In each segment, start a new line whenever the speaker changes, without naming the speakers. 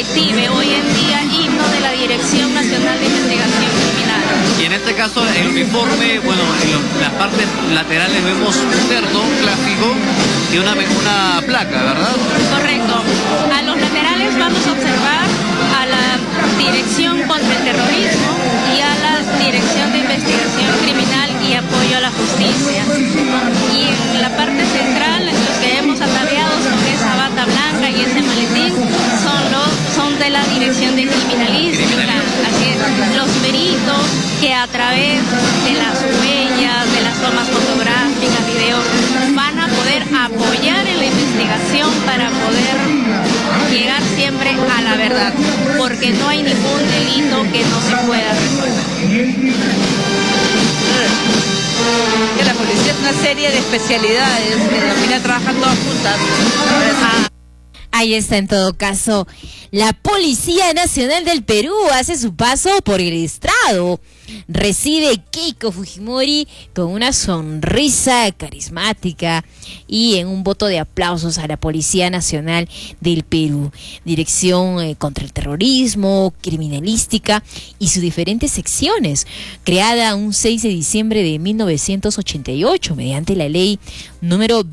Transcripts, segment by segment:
Detective, hoy en día himno de la Dirección Nacional de Investigación Criminal.
Y en este caso el uniforme, bueno, en las partes laterales vemos un terno clásico y una placa, ¿verdad?
Correcto. A los laterales vamos a observar a la Dirección contra el Terrorismo y a la Dirección de Investigación Criminal y Apoyo a la Justicia. Y en la parte central, los que hemos ataviados con esa bata blanca y ese maletín son de la Dirección de Criminalística. Así es, los peritos que a través de las huellas, de las tomas fotográficas, videos, van a poder apoyar en la investigación para poder llegar siempre a la verdad, porque no hay ningún delito que no se pueda resolver.
Que la policía es una serie de especialidades que al final trabajan todas juntas.
Ahí está, en todo caso, la Policía Nacional del Perú hace su paso por el estrado. Recibe Keiko Fujimori con una sonrisa carismática y en un voto de aplausos a la Policía Nacional del Perú. Dirección contra el Terrorismo, Criminalística y sus diferentes secciones, creada un 6 de diciembre de 1988 mediante la ley número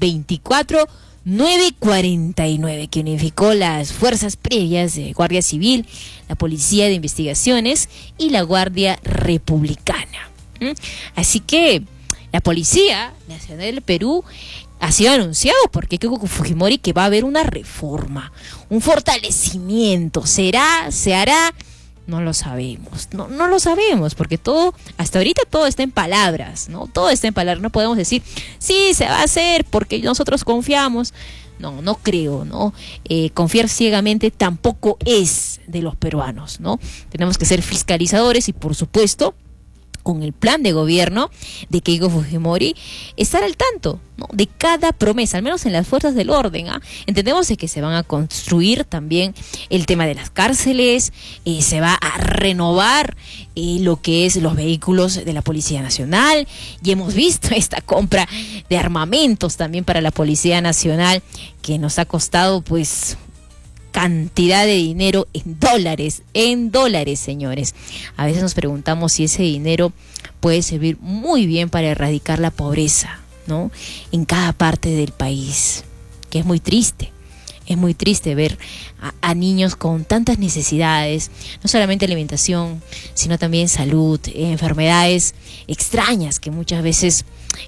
24.949, que unificó las fuerzas previas de Guardia Civil, la Policía de Investigaciones y la Guardia Republicana. Así que la Policía Nacional del Perú ha sido anunciado por Keiko Fujimori que va a haber una reforma, un fortalecimiento. ¿Será? ¿Se hará? No lo sabemos, no lo sabemos, porque hasta ahorita todo está en palabras, ¿no? Todo está en palabras, no podemos decir, sí, se va a hacer porque nosotros confiamos. No creo, ¿no? Confiar ciegamente tampoco es de los peruanos, ¿no? Tenemos que ser fiscalizadores y, por supuesto, con el plan de gobierno de Keiko Fujimori, estar al tanto, ¿no?, de cada promesa, al menos en las fuerzas del orden. Entendemos que se van a construir también el tema de las cárceles, se va a renovar lo que es los vehículos de la Policía Nacional, y hemos visto esta compra de armamentos también para la Policía Nacional, que nos ha costado pues cantidad de dinero en dólares, señores. A veces nos preguntamos si ese dinero puede servir muy bien para erradicar la pobreza, ¿no?, en cada parte del país, que es muy triste. Es muy triste ver a niños con tantas necesidades, no solamente alimentación, sino también salud, enfermedades extrañas que muchas veces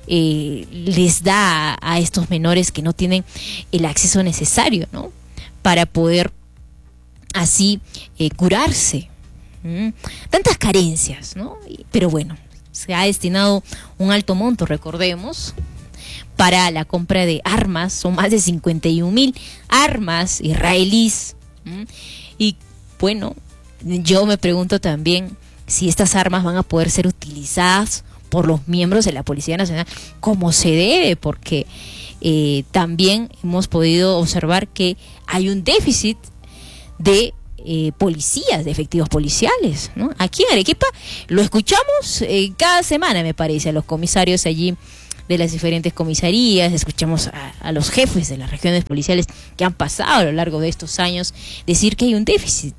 les da a estos menores que no tienen el acceso necesario, ¿no?, para poder así curarse. Tantas carencias, ¿no? Pero bueno, se ha destinado un alto monto, recordemos, para la compra de armas. Son más de 51,000 armas israelíes. Y bueno, yo me pregunto también si estas armas van a poder ser utilizadas por los miembros de la Policía Nacional como se debe, porque también hemos podido observar que hay un déficit de policías, de efectivos policiales, ¿no? Aquí en Arequipa lo escuchamos cada semana, me parece, a los comisarios allí de las diferentes comisarías, escuchamos a los jefes de las regiones policiales que han pasado a lo largo de estos años decir que hay un déficit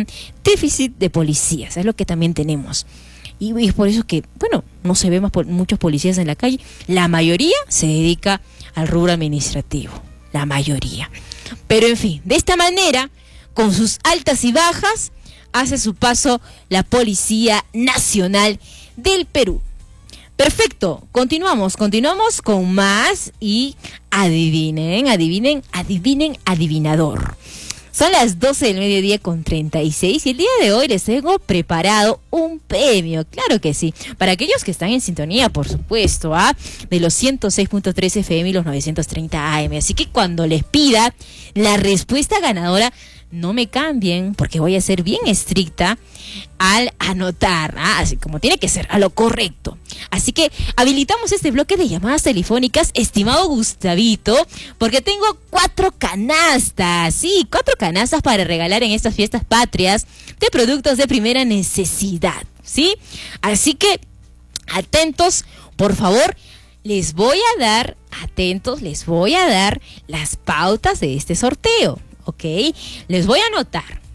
de policías, es lo que también tenemos. Y es por eso que, bueno, no se ve muchos policías en la calle. La mayoría se dedica al rubro administrativo, la mayoría. Pero en fin, de esta manera, con sus altas y bajas, hace su paso la Policía Nacional del Perú. Perfecto, continuamos con más y adivinador. Son las 12 del mediodía con 36 y el día de hoy les tengo preparado un premio, claro que sí, para aquellos que están en sintonía, por supuesto, de los 106.3 FM y los 930 AM. Así que cuando les pida la respuesta ganadora, no me cambien, porque voy a ser bien estricta al anotar, así como tiene que ser, a lo correcto. Así que habilitamos este bloque de llamadas telefónicas, estimado Gustavito, porque tengo 4 canastas, sí, 4 canastas para regalar en estas fiestas patrias de productos de primera necesidad, ¿sí? Así que, atentos, por favor, les voy a dar las pautas de este sorteo. Ok, les voy a anotar,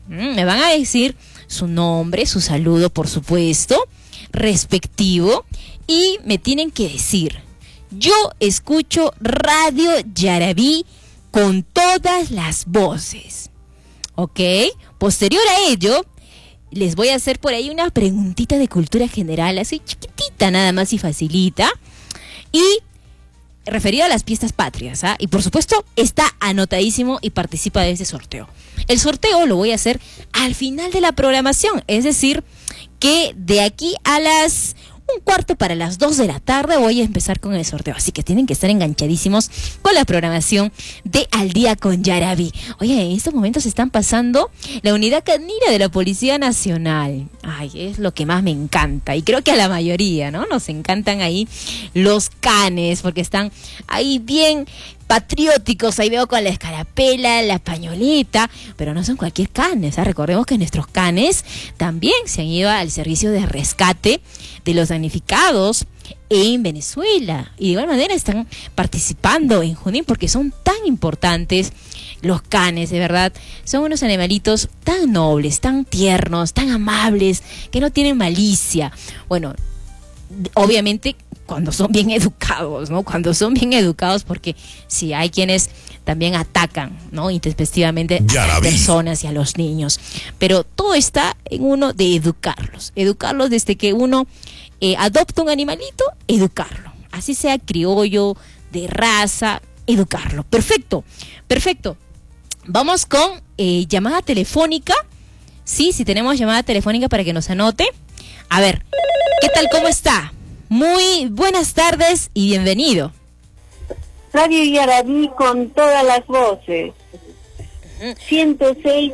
Me van a decir su nombre, su saludo, por supuesto, respectivo, y me tienen que decir: yo escucho Radio Yaraví con todas las voces. ¿Ok? Posterior a ello, les voy a hacer por ahí una preguntita de cultura general, así chiquitita nada más y facilita, y referido a las fiestas patrias, ¿ah? Y por supuesto está anotadísimo y participa de este sorteo. El sorteo lo voy a hacer al final de la programación, es decir, que de aquí a las 2:15 de la tarde voy a empezar con el sorteo, así que tienen que estar enganchadísimos con la programación de Al Día con Yaraví. Oye, en estos momentos están pasando la unidad canina de la Policía Nacional. Ay, es lo que más me encanta, y creo que a la mayoría, ¿no? Nos encantan ahí los canes, porque están ahí bien patrióticos. Ahí veo con la escarapela, la pañoleta, pero no son cualquier canes, ¿eh? Recordemos que nuestros canes también se han ido al servicio de rescate de los damnificados en Venezuela, y de igual manera están participando en Junín, porque son tan importantes los canes, de verdad. Son unos animalitos tan nobles, tan tiernos, tan amables, que no tienen malicia. Bueno, obviamente cuando son bien educados, ¿no? Cuando son bien educados, porque sí, hay quienes también atacan, ¿no? Intempestivamente a las personas y a los niños. Pero todo está en uno de educarlos. Educarlos desde que uno adopta un animalito, educarlo. Así sea criollo, de raza, educarlo. Perfecto, perfecto. Vamos con llamada telefónica. Sí, si tenemos llamada telefónica para que nos anote. A ver, ¿qué tal? ¿Cómo está? Muy buenas tardes y bienvenido.
Radio Yaraví con todas las voces. 106.3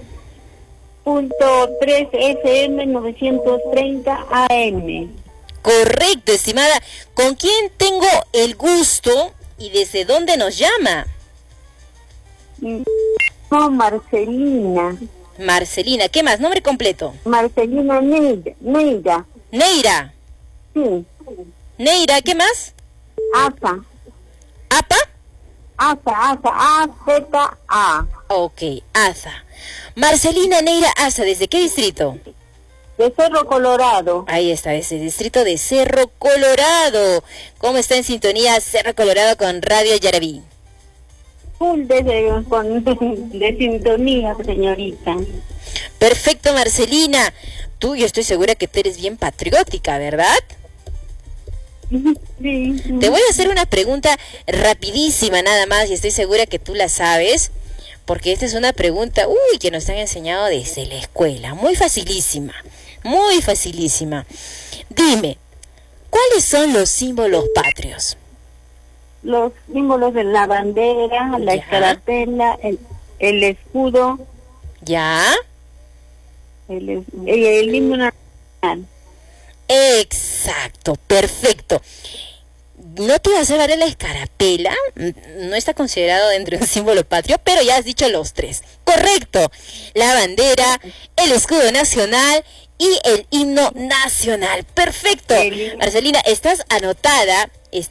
FM, 930 AM.
Correcto, estimada. ¿Con quién tengo el gusto y desde dónde nos llama?
No, Marcelina.
Marcelina, ¿qué más? Nombre completo.
Marcelina Neira.
Neira.
Sí.
Neira, ¿qué más?
Asa.
¿Apa?
Asa, A-Z-A.
Ok, Asa. Marcelina Neira Asa, ¿desde qué distrito?
De Cerro Colorado.
Ahí está, desde el distrito de Cerro Colorado. ¿Cómo está en sintonía Cerro Colorado con Radio Yaraví?
Full de sintonía, señorita.
Perfecto, Marcelina. Yo estoy segura que tú eres bien patriótica, ¿verdad?
Sí.
Te voy a hacer una pregunta rapidísima nada más, y estoy segura que tú la sabes, porque esta es una pregunta, que nos han enseñado desde la escuela. Muy facilísima, muy facilísima. Dime, ¿cuáles son los símbolos patrios?
Los símbolos de la bandera, la escarapela, el escudo.
¿Ya?
El himno nacional.
Exacto, perfecto. No te vas a dar la escarapela, no está considerado dentro de un símbolo patrio, pero ya has dicho los tres. Correcto, la bandera, el escudo nacional y el himno nacional. Perfecto. Marcelina, estás anotada,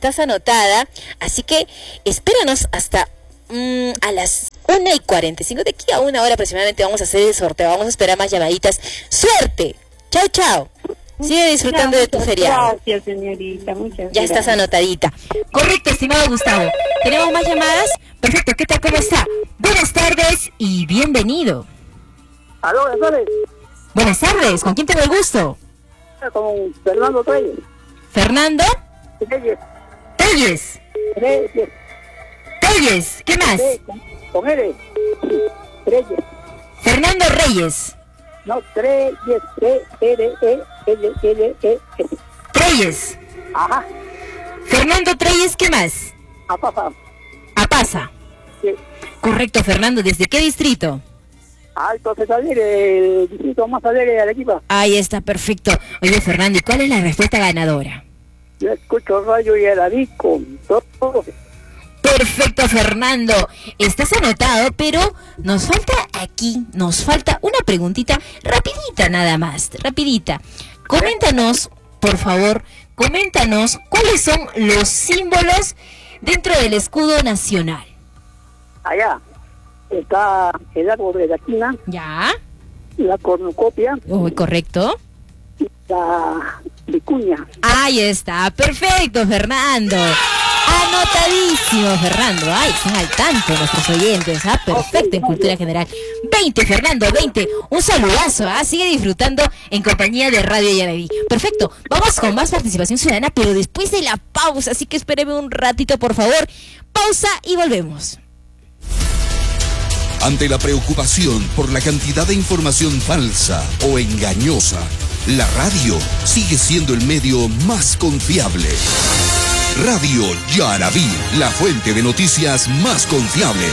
así que espéranos hasta a las 1:45, de aquí a 1 hora aproximadamente vamos a hacer el sorteo, vamos a esperar más llamaditas. ¡Suerte! ¡Chao, chao! Sigue disfrutando de tu feriado.
Gracias, señorita, muchas gracias.
Ya estás anotadita. Correcto, estimado Gustavo. ¿Tenemos más llamadas? Perfecto, ¿qué tal? ¿Cómo está? Buenas tardes y bienvenido.
Aló, buenas tardes.
Buenas tardes, ¿con quién tengo el gusto?
Con Fernando Treyes.
¿Fernando?
Treyes.
Telles.
Treyes.
Telles, ¿qué más?
Con L. Treyes.
Fernando Reyes.
No, Treyes. T-R-E-L-L-E-S.
Treyes.
Ajá.
Fernando Treyes, ¿qué más?
Apapa.
Apasa.
Sí.
Correcto, Fernando, ¿desde qué distrito?
Alto Cesadir, el distrito más alegre de Arequipa.
Ahí está, perfecto. Oye, Fernando, ¿y cuál es la respuesta ganadora?
Yo escucho Radio Yaraví con todo.
Perfecto, Fernando. Estás anotado, pero nos falta una preguntita rapidita nada más, rapidita. Coméntanos, por favor, cuáles son los símbolos dentro del escudo nacional.
Allá está el árbol de la quina.
¿Ya?
la cornucopia
correcto.
y la vicuña.
Ahí está, perfecto, Fernando. Anotadísimo, Fernando. Ay, están al tanto nuestros oyentes. Perfecto en cultura general. 20, Fernando, 20. Un saludazo. Sigue disfrutando en compañía de Radio Yaraví. Perfecto. Vamos con más participación ciudadana, pero después de la pausa. Así que espéreme un ratito, por favor. Pausa y volvemos.
Ante la preocupación por la cantidad de información falsa o engañosa, la radio sigue siendo el medio más confiable. Radio Yaraví, la fuente de noticias más confiable.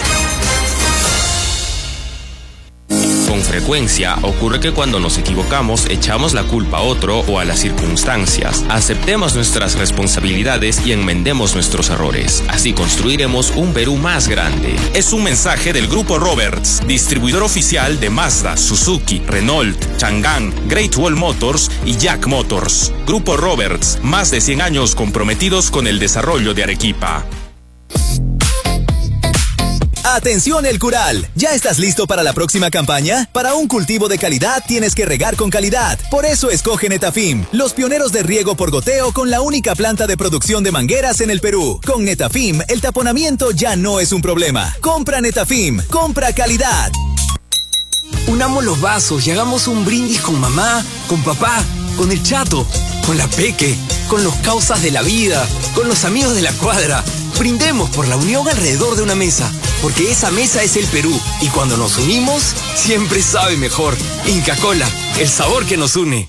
Con frecuencia ocurre que cuando nos equivocamos echamos la culpa a otro o a las circunstancias. Aceptemos nuestras responsabilidades y enmendemos nuestros errores. Así construiremos un Perú más grande.
Es un mensaje del Grupo Roberts, distribuidor oficial de Mazda, Suzuki, Renault, Chang'an, Great Wall Motors y Jack Motors. Grupo Roberts, más de 100 años comprometidos con el desarrollo de Arequipa.
Atención El Cural, ¿ya estás listo para la próxima campaña? Para un cultivo de calidad tienes que regar con calidad. Por eso escoge Netafim, los pioneros de riego por goteo con la única planta de producción de mangueras en el Perú. Con Netafim, el taponamiento ya no es un problema. Compra Netafim, compra calidad.
Unamos los vasos y hagamos un brindis con mamá, con papá, con el chato, con la peque, con los causas de la vida, con los amigos de la cuadra. Brindemos por la unión alrededor de una mesa, porque esa mesa es el Perú, y cuando nos unimos, siempre sabe mejor. Inca Kola, el sabor que nos une.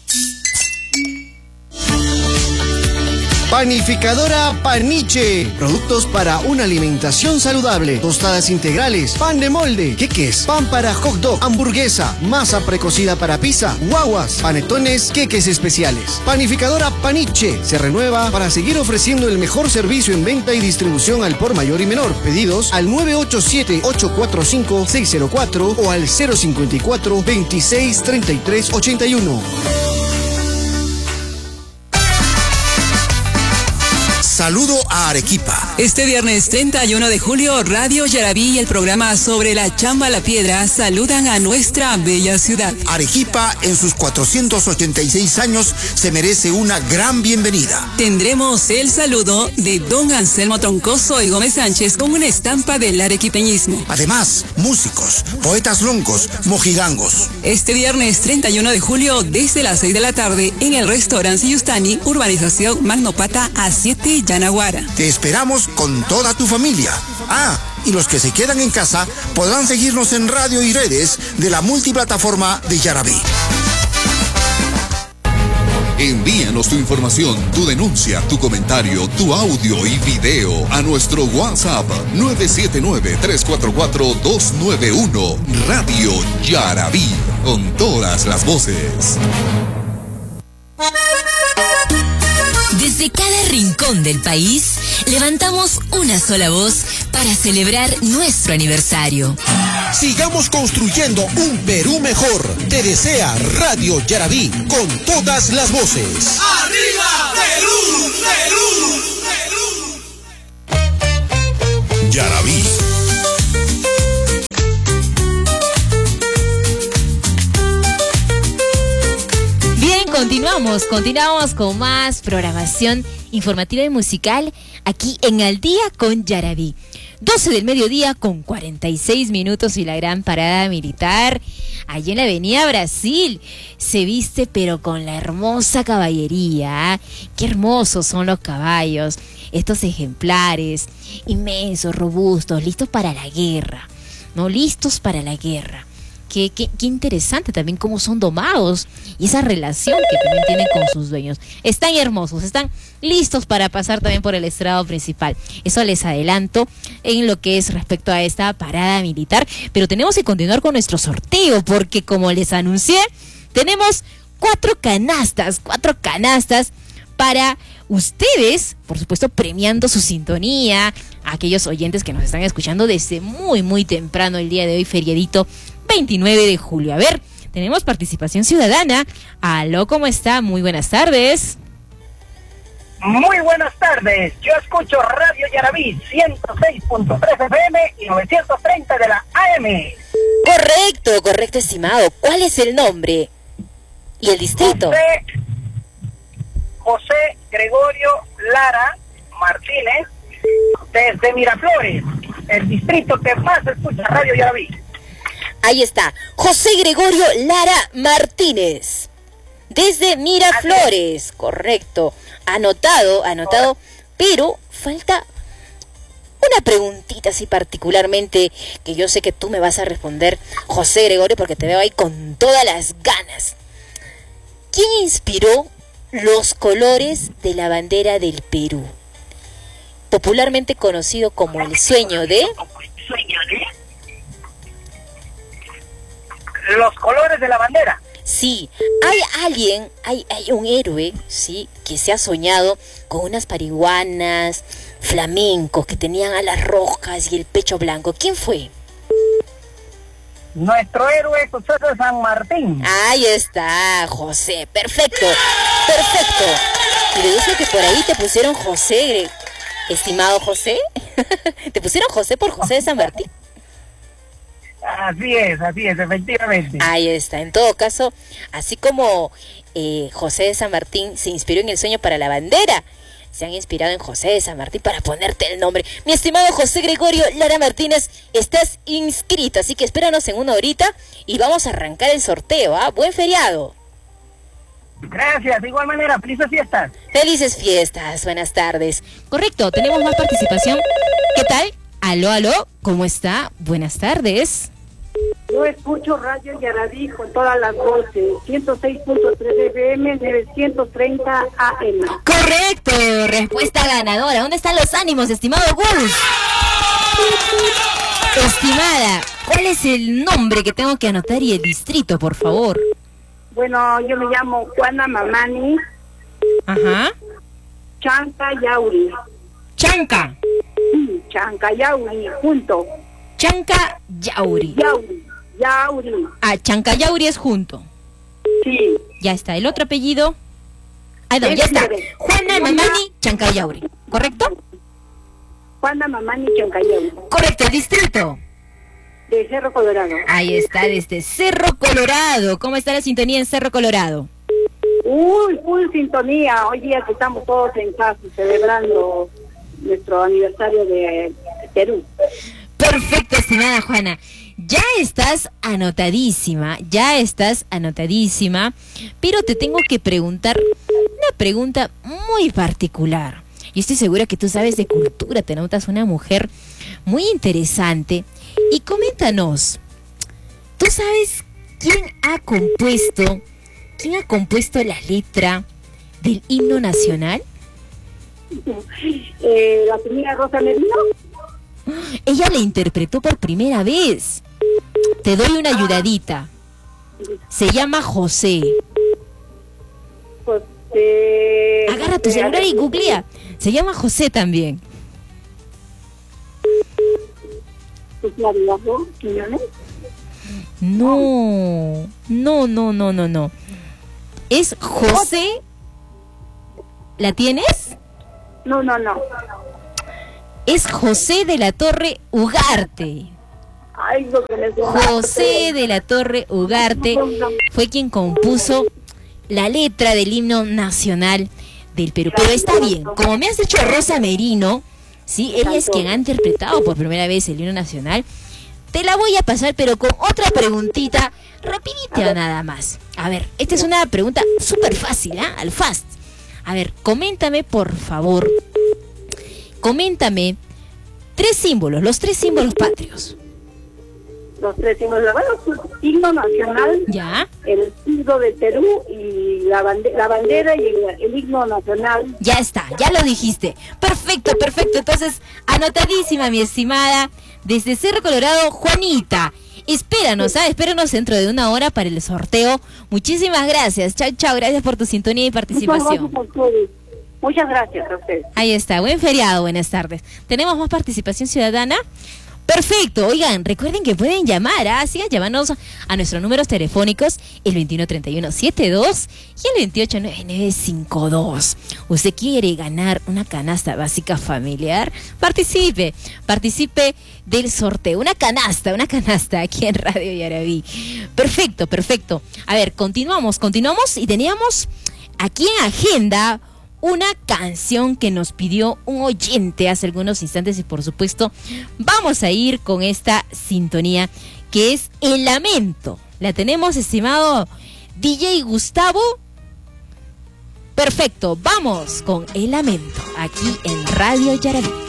Panificadora Paniche. Productos para una alimentación saludable. Tostadas integrales, pan de molde, queques, pan para hot dog, hamburguesa, masa precocida para pizza, guaguas, panetones, queques especiales. Panificadora Paniche se renueva para seguir ofreciendo el mejor servicio en venta y distribución al por mayor y menor. Pedidos al 987-845-604 o al 054-263381.
Saludo a Arequipa.
Este viernes 31 de julio, Radio Yaraví y el programa sobre la chamba a la piedra saludan a nuestra bella ciudad.
Arequipa, en sus 486 años, se merece una gran bienvenida.
Tendremos el saludo de don Anselmo Troncoso y Gómez Sánchez con una estampa del arequipeñismo.
Además, músicos, poetas loncos, mojigangos.
Este viernes 31 de julio, desde las 6 de la tarde, en el restaurante Yustani, urbanización Magnopata a 7 Yanaguara.
Te esperamos con toda tu familia. Y los que se quedan en casa podrán seguirnos en radio y redes de la multiplataforma de Yaraví. Envíanos tu información, tu denuncia, tu comentario, tu audio y video a nuestro WhatsApp 979-344-291. Radio Yaraví, con todas las voces.
Desde cada rincón del país, levantamos una sola voz para celebrar nuestro aniversario.
Sigamos construyendo un Perú mejor. Te desea Radio Yaraví con todas las voces.
¡Arriba Perú! ¡Perú!
Yaraví.
Continuamos con más programación informativa y musical aquí en Al Día con Yaraví. 12 del mediodía con 46 minutos y la gran parada militar allí en la avenida Brasil se viste pero con la hermosa caballería. Qué hermosos son los caballos, estos ejemplares inmensos, robustos, listos para la guerra, ¿no? Listos para la guerra. Qué interesante también cómo son domados y esa relación que también tienen con sus dueños. Están hermosos, están listos para pasar también por el estrado principal. Eso les adelanto en lo que es respecto a esta parada militar. Pero tenemos que continuar con nuestro sorteo porque, como les anuncié, tenemos 4 canastas para ustedes, por supuesto premiando su sintonía, a aquellos oyentes que nos están escuchando desde muy temprano el día de hoy, feriadito 29 de julio. A ver, tenemos participación ciudadana. Aló, ¿cómo está? Muy buenas tardes.
Muy buenas tardes. Yo escucho Radio Yaraví 106.3 FM y 930 de la AM.
Correcto, estimado. ¿Cuál es el nombre? ¿Y el distrito?
José Gregorio Lara Martínez, desde Miraflores, el distrito que más escucha Radio Yaraví.
Ahí está, José Gregorio Lara Martínez, desde Miraflores, correcto. Anotado, pero falta una preguntita así particularmente que yo sé que tú me vas a responder, José Gregorio, porque te veo ahí con todas las ganas. ¿Quién inspiró los colores de la bandera del Perú? Popularmente conocido como el sueño de...
Los colores de la bandera.
Sí, hay un héroe, sí, que se ha soñado con unas parihuanas flamencos que tenían alas rojas y el pecho blanco. ¿Quién fue?
Nuestro héroe José de San Martín.
Ahí está, José, perfecto. Y deduzco que por ahí te pusieron José, estimado José. ¿Te pusieron José por José de San Martín?
Así es, efectivamente.
Ahí está, en todo caso, así como José de San Martín se inspiró en el sueño para la bandera, se han inspirado en José de San Martín para ponerte el nombre. Mi estimado José Gregorio Lara Martínez, estás inscrito, así que espéranos en una horita y vamos a arrancar el sorteo, ¿ah? Buen feriado.
Gracias, de igual manera, felices fiestas.
Felices fiestas, buenas tardes. Correcto, tenemos más participación. ¿Qué tal? Aló, ¿cómo está? Buenas tardes.
Yo escucho Radio Yaraví con todas las voces, 106.3 FM, 930 AM.
Correcto, respuesta ganadora. ¿Dónde están los ánimos, estimado Gus? Estimada, ¿cuál es el nombre que tengo que anotar y el distrito, por favor?
Bueno, yo me llamo Juana Mamani.
Ajá.
Chancayauri.
Chanca.
Sí, Chancayauri, junto.
Chancayauri.
Yauri.
Ah, Chancayauri es junto.
Sí.
Ya está. ¿El otro apellido? Ah, no, ya está. Juana Mamani Chancayauri, ¿correcto?
Juana Mamani Chancayauri.
Correcto. ¿El distrito?
De Cerro Colorado.
Ahí está, desde Cerro Colorado. ¿Cómo está la sintonía en Cerro Colorado?
Uy, full sintonía. Hoy día que estamos todos en casa celebrando nuestro aniversario de Perú.
Perfecto, estimada Juana. Ya estás anotadísima, pero te tengo que preguntar una pregunta muy particular. Y estoy segura que tú sabes de cultura, te notas una mujer muy interesante. Y coméntanos, ¿tú sabes quién ha compuesto la letra del himno nacional?
La señora Rosa Merino.
Ella la interpretó por primera vez. Te doy una ayudadita. Se llama José. Agarra tu celular y googlea. Se llama José también. No. Es José. ¿La tienes?
No.
Es José de la Torre Ugarte.
Ay, lo que me suena.
José de la Torre Ugarte fue quien compuso la letra del himno nacional del Perú. Pero está bien, como me has dicho Rosa Merino, sí, ella es quien ha interpretado por primera vez el himno nacional. Te la voy a pasar, pero con otra preguntita, rapidita nada más. A ver, esta es una pregunta súper fácil, ¿ah? Al fast. A ver, coméntame, por favor. Coméntame los tres símbolos patrios.
Los tres símbolos, bueno, himno nacional,
ya,
el signo de Perú y la bandera y el himno nacional.
Ya está, ya lo dijiste. Perfecto. Entonces, anotadísima, mi estimada, desde Cerro Colorado, Juanita. Espéranos dentro de una hora para el sorteo. Muchísimas gracias. Chao, gracias por tu sintonía y participación.
Muchas gracias a ustedes.
Ahí está, buen feriado, buenas tardes. ¿Tenemos más participación ciudadana? Perfecto, oigan, recuerden que pueden llamar, sigan llamándonos a nuestros números telefónicos, el 213172 y el 289952. ¿Usted quiere ganar una canasta básica familiar? Participe del sorteo, una canasta aquí en Radio Yaraví. Perfecto. A ver, continuamos y teníamos aquí en agenda una canción que nos pidió un oyente hace algunos instantes y por supuesto vamos a ir con esta sintonía que es El Lamento. La tenemos, estimado DJ Gustavo. Perfecto, vamos con El Lamento aquí en Radio Yaraví.